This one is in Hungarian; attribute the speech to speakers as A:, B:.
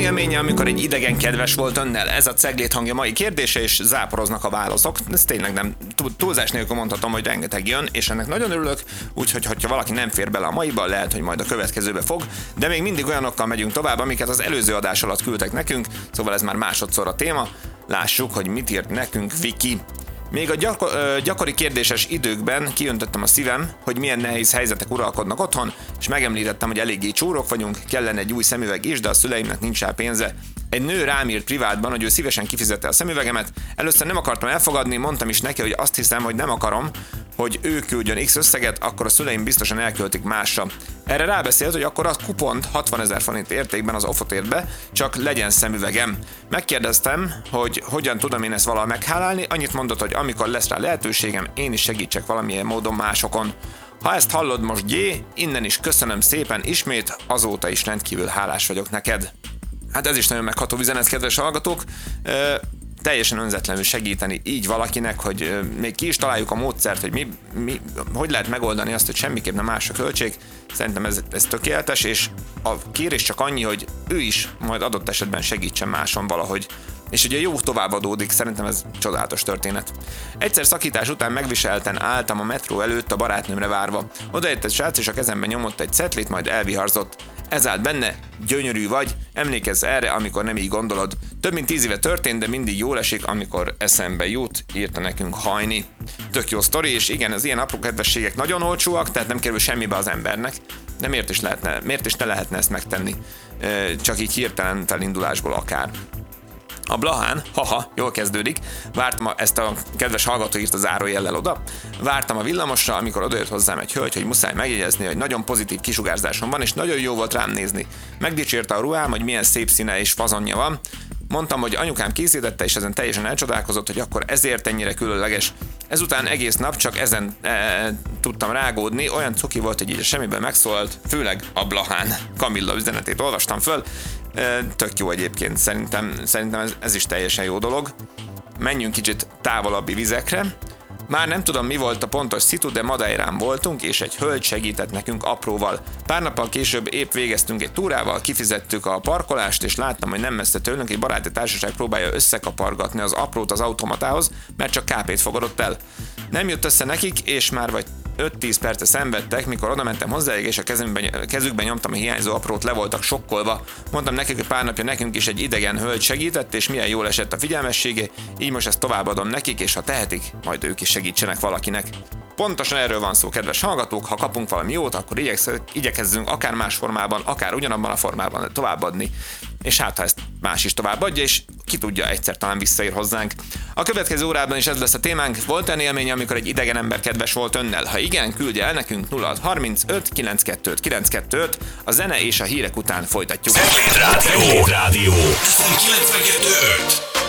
A: élménye, amikor egy idegen kedves volt önnel? Ez a Ceglét hangja mai kérdése, és záporoznak a válaszok. Ez tényleg nem túlzás nélkül mondhatom, hogy rengeteg jön, és ennek nagyon örülök, úgyhogy ha valaki nem fér bele a maiba, lehet, hogy majd a következőbe fog, de még mindig olyanokkal megyünk tovább, amiket az előző adás alatt küldtek nekünk, szóval ez már másodszor a téma. Lássuk, hogy mit írt nekünk Viki. Még a gyakori kérdéses időkben kiöntöttem a szívem, hogy milyen nehéz helyzetek uralkodnak otthon, és megemlítettem, hogy eléggé csúrok vagyunk, kellene egy új szemüveg is, de a szüleimnek nincs rá pénze. Egy nő rám írt privátban, hogy ő szívesen kifizette a szemüvegemet, először nem akartam elfogadni, mondtam is neki, hogy azt hiszem, hogy nem akarom, hogy ő küldjön X összeget, akkor a szüleim biztosan elköltik másra. Erre rábeszélt, hogy akkor a kupont 60 000 forint értékben az offot ért be, csak legyen szemüvegem. Megkérdeztem, hogy hogyan tudom én ezt valaha meghálálni, annyit mondott, hogy amikor lesz rá lehetőségem, én is segítsek valamilyen módon másokon. Ha ezt hallod most, G, innen is köszönöm szépen ismét, azóta is rendkívül hálás vagyok neked. Hát ez is nagyon megható üzenet, kedves hallgatók. Teljesen önzetlenül segíteni így valakinek, hogy még ki is találjuk a módszert, hogy hogy lehet megoldani azt, hogy semmiképp nem másra költség. Szerintem ez tökéletes, és a kérés csak annyi, hogy ő is majd adott esetben segítsen máson valahogy. És ugye jó továbbadódik, szerintem ez csodálatos történet. Egyszer szakítás után megviselten álltam a metró előtt a barátnőmre várva. Odaért egy srác, és a kezemben nyomott egy cetlit, majd elviharzott. Ez állt benne, gyönyörű vagy, emlékezz erre, amikor nem így gondolod. Több mint 10 éve történt, de mindig jól esik, amikor eszembe jut, írta nekünk Hajni. Tök jó sztori, és igen, az ilyen apró kedvességek nagyon olcsóak, tehát nem kerül semmibe az embernek. De miért is ne lehetne ezt megtenni? Csak így hirtelen felindulásból akár. A Blahán, jól kezdődik, ezt a kedves hallgató írt a zárójellel oda, vártam a villamosra, amikor odajött hozzám egy hölgy, hogy muszáj megjegyezni, hogy nagyon pozitív kisugárzásom van, és nagyon jó volt rám nézni. Megdicsérte a ruhám, hogy milyen szép színe és fazonja van. Mondtam, hogy anyukám készítette, és ezen teljesen elcsodálkozott, hogy akkor ezért ennyire különleges. Ezután egész nap csak ezen tudtam rágódni, olyan cuki volt, hogy így a semmiben megszólalt, főleg a Blahán. Kamilla üzenetét olvastam föl. Tök jó egyébként, szerintem ez is teljesen jó dolog. Menjünk kicsit távolabbi vizekre. Már nem tudom, mi volt a pontos szitu, de Madeirán voltunk, és egy hölgy segített nekünk apróval. Pár nappal később épp végeztünk egy túrával, kifizettük a parkolást, és láttam, hogy nem messze tőlünk egy baráti társaság próbálja összekapargatni az aprót az automatához, mert csak KP-t fogadott el. Nem jött össze nekik, és már vagy 5-10 perce szenvedtek, mikor oda mentem hozzájuk, és a kezükben nyomtam a hiányzó aprót, le voltak sokkolva. Mondtam nekik, hogy pár napja nekünk is egy idegen hölgy segített, és milyen jól esett a figyelmessége, így most ezt továbbadom nekik, és ha tehetik, majd ők is segítsenek valakinek. Pontosan erről van szó, kedves hallgatók, ha kapunk valami jót, akkor igyekezzünk akár más formában, akár ugyanabban a formában továbbadni, és hát ha ezt más is továbbadja, és ki tudja, egyszer talán visszaér hozzánk. A következő órában is ez lesz a témánk. Volt olyan élmény, amikor egy idegen ember kedves volt önnel? Ha igen, küldje el nekünk 0635 925 925, a zene és a hírek után folytatjuk.
B: Ceglét Rádió. 92.5